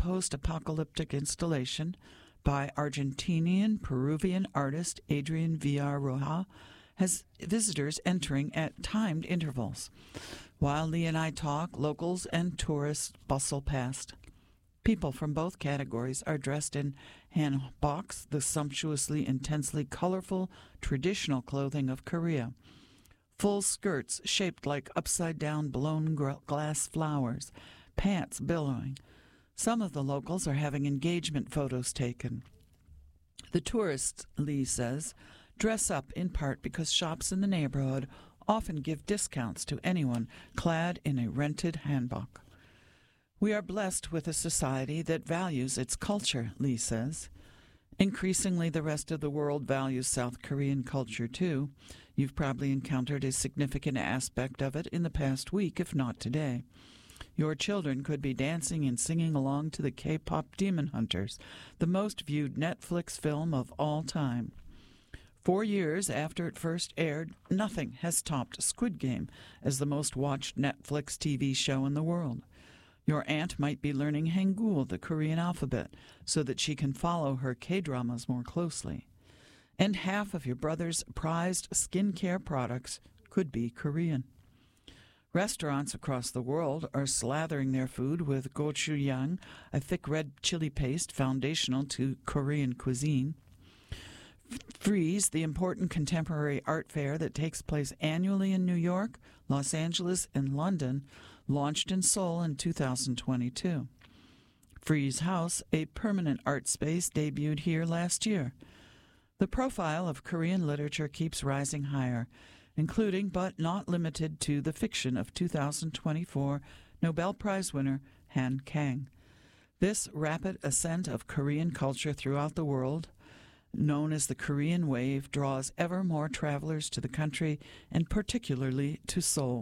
post-apocalyptic installation by Argentinian-Peruvian artist Adrian Villar-Roja has visitors entering at timed intervals. While Lee and I talk, locals and tourists bustle past. People from both categories are dressed in hanboks, the sumptuously, intensely colorful, traditional clothing of Korea. Full skirts shaped like upside-down blown glass flowers, pants billowing. Some of the locals are having engagement photos taken. The tourists, Lee says, dress up in part because shops in the neighborhood often give discounts to anyone clad in a rented hanbok. We are blessed with a society that values its culture, Lee says. Increasingly, the rest of the world values South Korean culture, too. You've probably encountered a significant aspect of it in the past week, if not today. Your children could be dancing and singing along to the K-pop Demon Hunters, the most viewed Netflix film of all time. 4 years after it first aired, nothing has topped Squid Game as the most watched Netflix TV show in the world. Your aunt might be learning Hangul, the Korean alphabet, so that she can follow her K-dramas more closely. And half of your brother's prized skincare products could be Korean. Restaurants across the world are slathering their food with gochujang, a thick red chili paste foundational to Korean cuisine. Frieze, the important contemporary art fair that takes place annually in New York, Los Angeles, and London, launched in Seoul in 2022. Frieze House, a permanent art space, debuted here last year. The profile of Korean literature keeps rising higher, including but not limited to the fiction of 2024 Nobel Prize winner Han Kang. This rapid ascent of Korean culture throughout the world, known as the Korean Wave, draws ever more travelers to the country, and particularly to Seoul.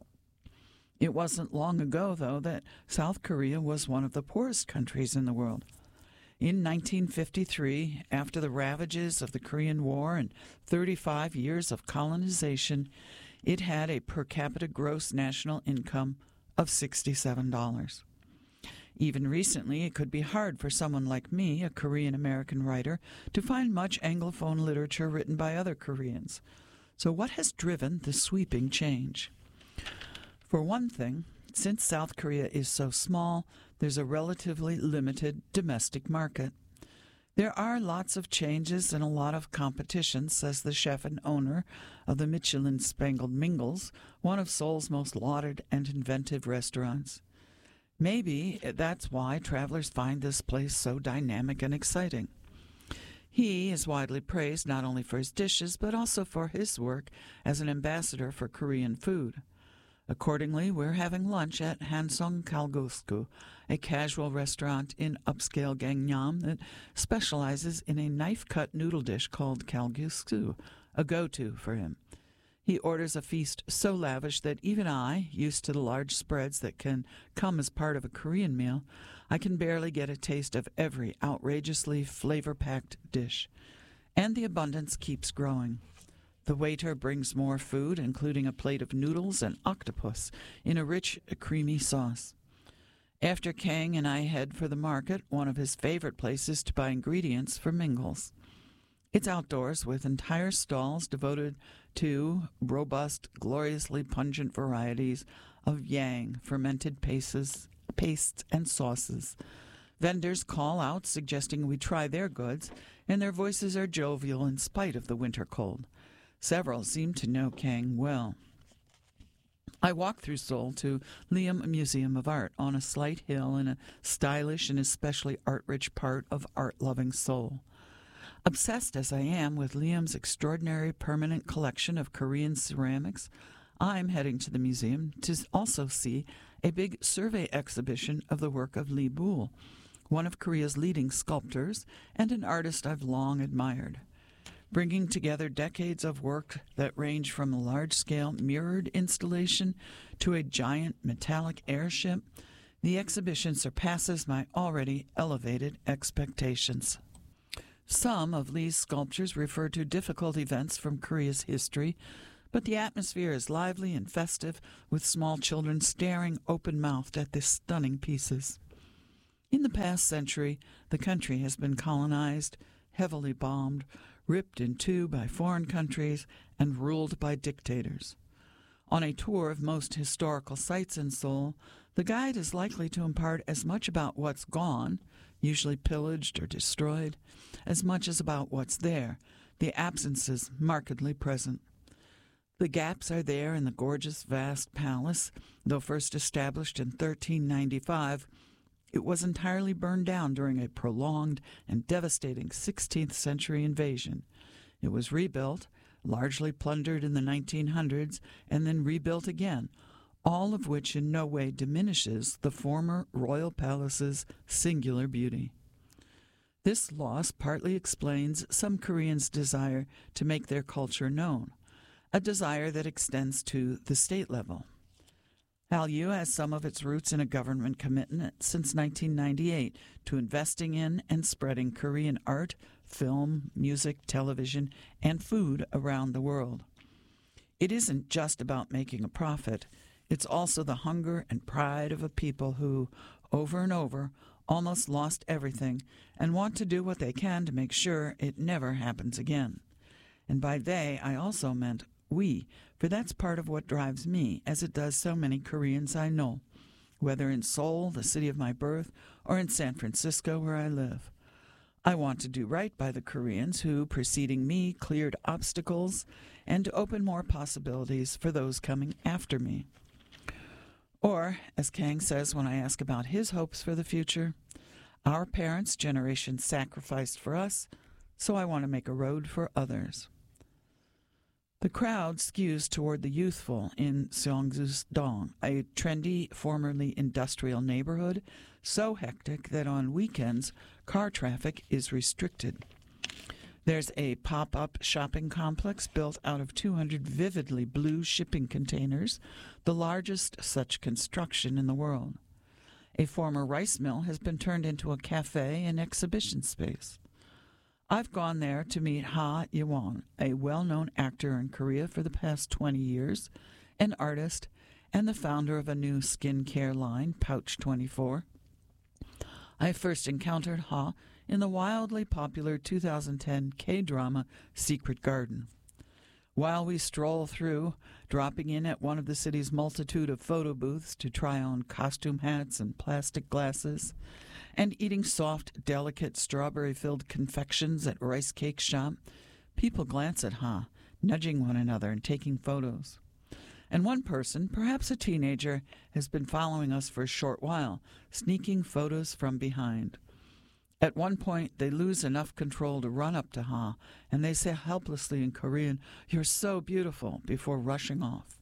It wasn't long ago, though, that South Korea was one of the poorest countries in the world. In 1953, after the ravages of the Korean War and 35 years of colonization, it had a per capita gross national income of $67. Even recently, it could be hard for someone like me, a Korean-American writer, to find much Anglophone literature written by other Koreans. So what has driven this sweeping change? For one thing, since South Korea is so small, there's a relatively limited domestic market. There are lots of changes and a lot of competition, says the chef and owner of the Michelin-spangled Mingles, one of Seoul's most lauded and inventive restaurants. Maybe that's why travelers find this place so dynamic and exciting. He is widely praised not only for his dishes, but also for his work as an ambassador for Korean food. Accordingly, we're having lunch at Hansong Kalguksu, a casual restaurant in upscale Gangnam that specializes in a knife-cut noodle dish called kalguksu, a go-to for him. He orders a feast so lavish that even I, used to the large spreads that can come as part of a Korean meal, I can barely get a taste of every outrageously flavor-packed dish. And the abundance keeps growing. The waiter brings more food, including a plate of noodles and octopus in a rich, creamy sauce. After Kang and I head for the market, one of his favorite places to buy ingredients for Mingles. It's outdoors with entire stalls devoted to robust, gloriously pungent varieties of yang, fermented pastes, and sauces. Vendors call out, suggesting we try their goods, and their voices are jovial in spite of the winter cold. Several seem to know Kang well. I walk through Seoul to Liam Museum of Art on a slight hill in a stylish and especially art-rich part of art-loving Seoul. Obsessed as I am with Liam's extraordinary permanent collection of Korean ceramics, I'm heading to the museum to also see a big survey exhibition of the work of Lee Boole, one of Korea's leading sculptors and an artist I've long admired. Bringing together decades of work that range from a large-scale mirrored installation to a giant metallic airship, the exhibition surpasses my already elevated expectations. Some of Lee's sculptures refer to difficult events from Korea's history, but the atmosphere is lively and festive, with small children staring open-mouthed at the stunning pieces. In the past century, the country has been colonized, heavily bombed, ripped in two by foreign countries, and ruled by dictators. On a tour of most historical sites in Seoul, the guide is likely to impart as much about what's gone, usually pillaged or destroyed, as much as about what's there, the absences markedly present. The gaps are there in the gorgeous, vast palace. Though first established in 1395, it was entirely burned down during a prolonged and devastating 16th century invasion. It was rebuilt, largely plundered in the 1900s, and then rebuilt again, all of which in no way diminishes the former royal palace's singular beauty. This loss partly explains some Koreans' desire to make their culture known, a desire that extends to the state level. Hallyu has some of its roots in a government commitment since 1998 to investing in and spreading Korean art, film, music, television, and food around the world. It isn't just about making a profit. It's also the hunger and pride of a people who, over and over, almost lost everything and want to do what they can to make sure it never happens again. And by they, I also meant we, for that's part of what drives me, as it does so many Koreans I know, whether in Seoul, the city of my birth, or in San Francisco, where I live. I want to do right by the Koreans who, preceding me, cleared obstacles and to open more possibilities for those coming after me. Or, as Kang says when I ask about his hopes for the future, our parents' generation sacrificed for us, so I want to make a road for others. The crowd skews toward the youthful in Seongsu-dong, a trendy, formerly industrial neighborhood, so hectic that on weekends, car traffic is restricted. There's a pop-up shopping complex built out of 200 vividly blue shipping containers, the largest such construction in the world. A former rice mill has been turned into a cafe and exhibition space. I've gone there to meet Ha Yewon, a well-known actor in Korea for the past 20 years, an artist, and the founder of a new skincare line, Pouch 24. I first encountered Ha in the wildly popular 2010 K-drama Secret Garden. While we stroll through, dropping in at one of the city's multitude of photo booths to try on costume hats and plastic glasses, and eating soft, delicate, strawberry-filled confections at Rice Cake Shop, people glance at Ha, nudging one another and taking photos. And one person, perhaps a teenager, has been following us for a short while, sneaking photos from behind. At one point, they lose enough control to run up to Ha, and they say helplessly in Korean, "You're so beautiful," before rushing off.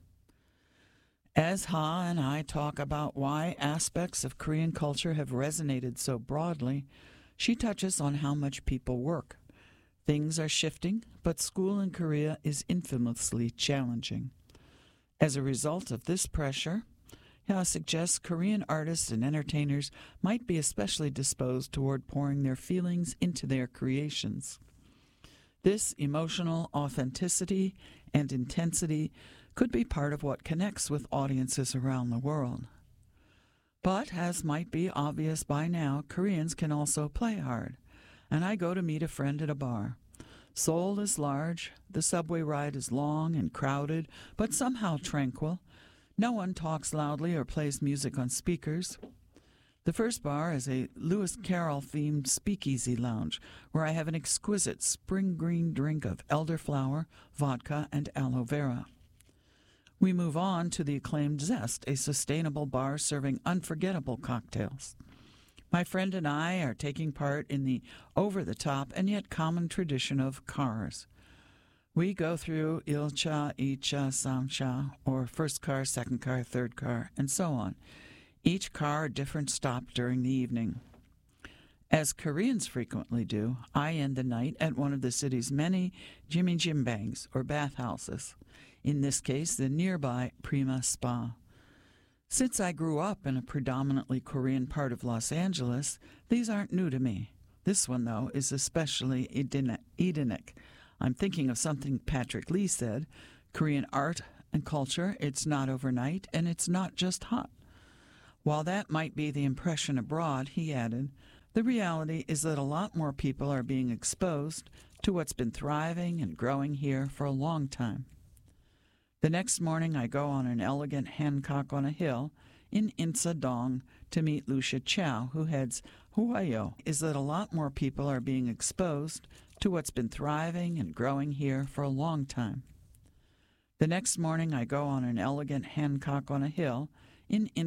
As Ha and I talk about why aspects of Korean culture have resonated so broadly, she touches on how much people work. Things are shifting, but school in Korea is infamously challenging. As a result of this pressure, Ha suggests Korean artists and entertainers might be especially disposed toward pouring their feelings into their creations. This emotional authenticity and intensity could be part of what connects with audiences around the world. But, as might be obvious by now, Koreans can also play hard, and I go to meet a friend at a bar. Seoul is large, the subway ride is long and crowded, but somehow tranquil. No one talks loudly or plays music on speakers. The first bar is a Lewis Carroll-themed speakeasy lounge, where I have an exquisite spring green drink of elderflower, vodka, and aloe vera. We move on to the acclaimed Zest, a sustainable bar serving unforgettable cocktails. My friend and I are taking part in the over-the-top and yet common tradition of cars. We go through ilcha, icha, samcha, or first car, second car, third car, and so on. Each car a different stop during the evening. As Koreans frequently do, I end the night at one of the city's many jjimjimbangs, or bathhouses, in this case the nearby Prima Spa. Since I grew up in a predominantly Korean part of Los Angeles, these aren't new to me. This one, though, is especially Edenic. I'm thinking of something Patrick Lee said, Korean art and culture, it's not overnight, and it's not just hot. While that might be the impression abroad, he added, the reality is that a lot more people are being exposed to what's been thriving and growing here for a long time. The next morning I go on an elegant Hancock on a hill in Insa Dong to meet Lucia Chow, who heads Huayo. Is that a lot more people are being exposed to what's been thriving and growing here for a long time. The next morning I go on an elegant Hancock on a hill in